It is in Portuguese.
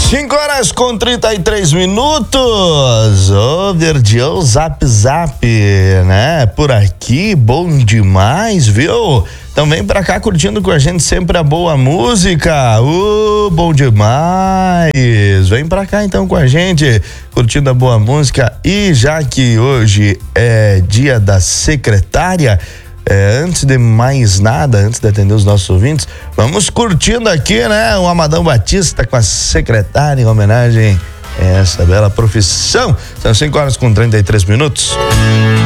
5 horas com 33 minutos. Ô, Verdião, Zap Zap, né? Por aqui, bom demais, viu? Então vem pra cá curtindo com a gente sempre a boa música. Bom demais. Vem pra cá então com a gente, curtindo a boa música. E já que hoje é dia da secretária, antes de mais nada, antes de atender os nossos ouvintes, vamos curtindo aqui, né? O Amadão Batista com a secretária em homenagem a essa bela profissão. São 5 horas com 33 minutos.